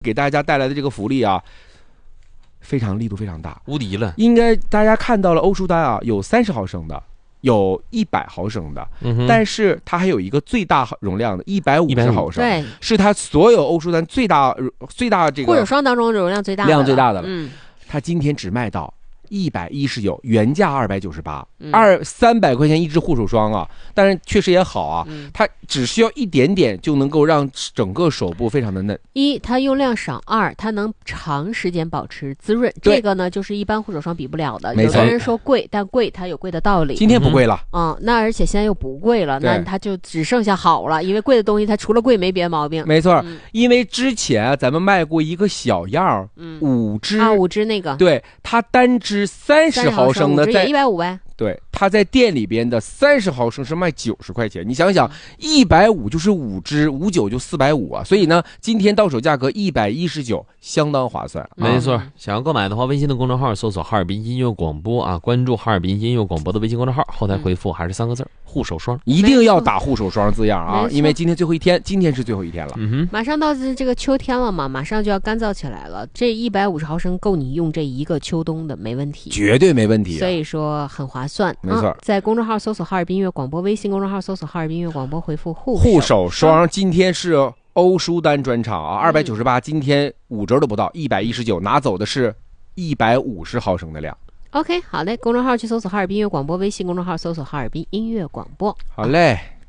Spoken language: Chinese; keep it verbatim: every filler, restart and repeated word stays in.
给大家带来的这个福利啊，非常力度非常大， 无敌了。 应该大家看到了欧舒丹啊，有三十毫升的，有一百毫升的， 嗯、 但是它还有一个最大容量的一百五十毫升， 对， 是它所有欧舒丹最大最大这个护手霜当中容量最大的量最大的了。 嗯， 它今天只卖到一百一十九，原价二百九十八，二三百块钱一支护手霜啊，但是确实也好啊， 嗯、 它只需要一点点就能够让整个手部非常的嫩。 一，它用量少；二，它能长时间保持滋润。这个呢，就是一般护手霜比不了的。有的人说贵，但贵它有贵的道理。 今天不贵了， 嗯，那而且现在又不贵了，那它就只剩下好了，因为贵的东西它除了贵没别的毛病。 没错， 嗯、 因为之前咱们卖过一个小样，嗯，五支啊，五支那个， 对，它单支三十毫升的，在一百五呗。 对，它在店里边的三十毫升是卖九十块钱，你想想，一百五就是五支，五九就四百五啊，所以呢，今天到手价格一百一十九，相当划算。 没错，嗯、想要购买的话，微信的公众号搜索哈尔滨音乐广播啊，关注哈尔滨音乐广播的微信公众号，后台回复还是三个字、嗯、护手霜， 一定要打护手霜字样啊，因为今天最后一天，今天是最后一天了。 嗯哼， 马上到这个秋天了嘛，马上就要干燥起来了，这一百五十毫升够你用这一个秋冬的，没问题， 绝对没问题、啊。 所以说很划算， 没错。 啊在公众号搜索哈尔滨音乐广播，微信公众号搜索哈尔滨音乐广播，回复护护手霜。今天是欧舒丹专场啊，二百九十八，今天五折都不到，一百一十九，拿走的是一百五十毫升的量。 OK， 好嘞，公众号去搜索哈尔滨音乐广播，微信公众号搜索哈尔滨音乐广播。 好嘞。